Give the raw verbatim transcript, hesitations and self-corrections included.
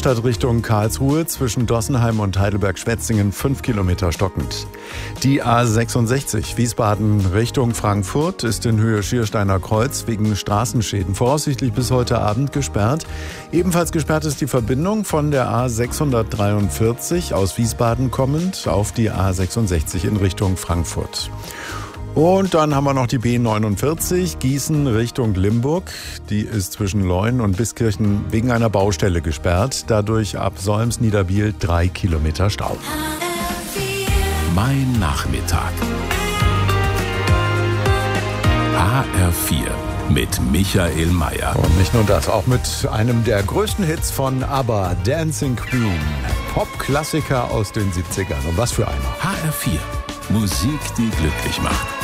Hauptstadt Richtung Karlsruhe zwischen Dossenheim und Heidelberg-Schwetzingen fünf Kilometer stockend. Die A sechsundsechzig Wiesbaden Richtung Frankfurt ist in Höhe Schiersteiner Kreuz wegen Straßenschäden voraussichtlich bis heute Abend gesperrt. Ebenfalls gesperrt ist die Verbindung von der A sechshundertdreiundvierzig aus Wiesbaden kommend auf die A sechsundsechzig in Richtung Frankfurt. Und dann haben wir noch die B neunundvierzig, Gießen Richtung Limburg. Die ist zwischen Leun und Biskirchen wegen einer Baustelle gesperrt. Dadurch ab Solms Niederbiel drei Kilometer Stau. Mein Nachmittag. H R vier mit Michael Mayer. Und nicht nur das, auch mit einem der größten Hits von ABBA, Dancing Queen. Pop-Klassiker aus den siebzigern. Und was für einer. H R vier. Musik, die glücklich macht.